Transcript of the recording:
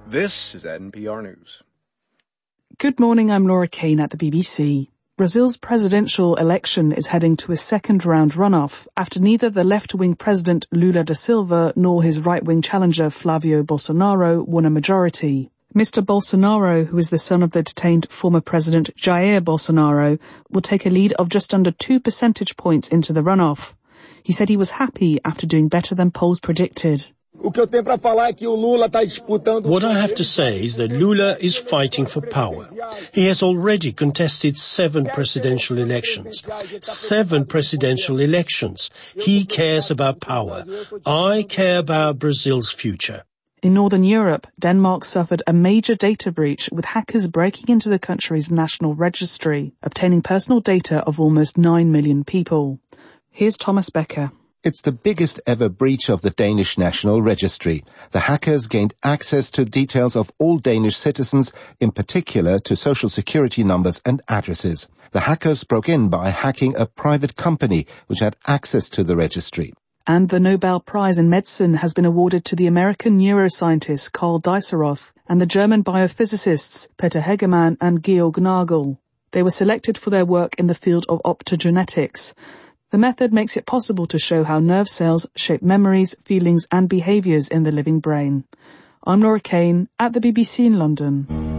This is NPR News. Good morning, I'm Laura Kane at the BBC. Brazil's presidential election is heading to a second-round runoff after neither the left-wing president Lula da Silva nor his right-wing challenger Flavio Bolsonaro won a majority. Mr. Bolsonaro, who is the son of the detained former president Jair Bolsonaro, will take a lead of just under 2 percentage points into the runoff. He said he was happy after doing better than polls predicted. What I have to say is that Lula is fighting for power. He has already contested 7 presidential elections. 7 presidential elections. He cares about power. I care about Brazil's future. In Northern Europe, Denmark suffered a major data breach with hackers breaking into the country's national registry, obtaining personal data of almost 9 million people. Here's Thomas Becker. It's the biggest ever breach of the Danish National Registry. The hackers gained access to details of all Danish citizens, in particular to social security numbers and addresses. The hackers broke in by hacking a private company which had access to the registry. And the Nobel Prize in Medicine has been awarded to the American neuroscientist Karl Dieseroth and the German biophysicists Peter Hegemann and Georg Nagel. They were selected for their work in the field of optogenetics. The method makes it possible to show how nerve cells shape memories, feelings and behaviours in the living brain. I'm Laura Kane at the BBC in London.